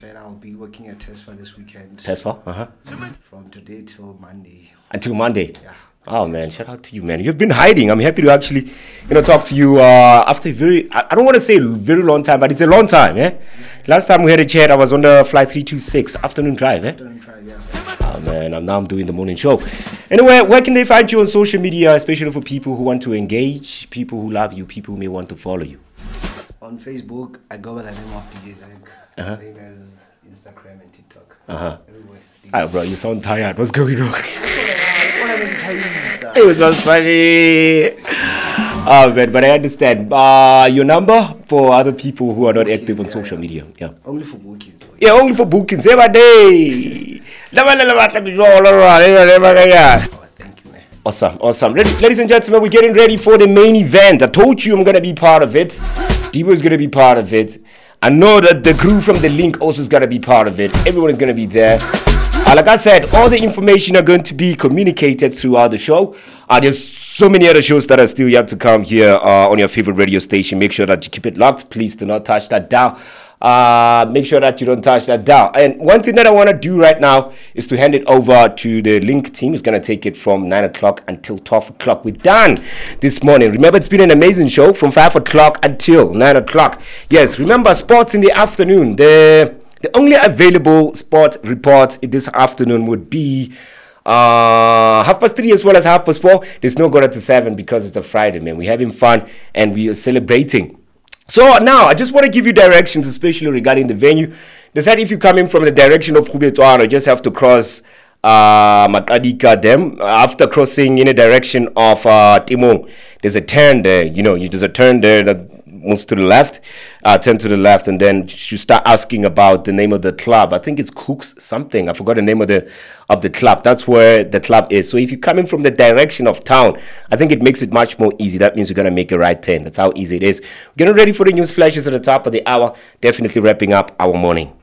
And I'll be working at Tesfa this weekend. Tesfa? From today till Monday. Until Monday? Yeah. Oh man, shout out to you, man. You've been hiding. I'm happy to actually, talk to you after a very, I don't want to say very long time, but it's a long time, eh? Last time we had a chat, I was on the flight 326, afternoon drive, eh? Afternoon drive, yeah. Oh man, I'm doing the morning show. Anyway, where can they find you on social media, especially for people who want to engage, people who love you, people who may want to follow you? On Facebook, I go by the name of DJ Zach. Same as Instagram and TikTok. Everywhere. Ah, bro, you sound tired. What's going on? It It was not funny. Oh man, but I understand. Your number for other people who are not active on social media. Yeah. Only for bookings. Yeah, only for bookings. Every day. Oh, thank you, man. Awesome. Ladies and gentlemen, we're getting ready for the main event. I told you I'm going to be part of it. Debo is going to be part of it. I know that the crew from The Link also is going to be part of it. Everyone is going to be there. Like I said, all the information are going to be communicated throughout the show. There's so many other shows that are still yet to come here on your favorite radio station. Make sure that you keep it locked. Please do not touch that dial. Make sure that you don't touch that dial. And one thing that I want to do right now is to hand it over to the Link team. Who's going to take it from 9 o'clock until 12 o'clock. We're done this morning. Remember, it's been an amazing show from 5 o'clock until 9 o'clock. Yes, remember, sports in the afternoon. The only available sport report this afternoon would be 3:30 as well as 4:30. There's no going to 7 because it's a Friday, man. We're having fun and we are celebrating. So now I just want to give you directions, especially regarding the venue. They said if you're coming from the direction of Khubetwana, you just have to cross Makadika Dam. After crossing in the direction of Timon, there's a turn there. There's a turn there that moves to the left, turn to the left, and then you start asking about the name of the club. I think it's Cooks something. I forgot the name of the club. That's where the club is. So if you're coming from the direction of town, I think it makes it much more easy. That means you're going to make a right turn. That's how easy it is. We're getting ready for the news flashes at the top of the hour. Definitely wrapping up our morning.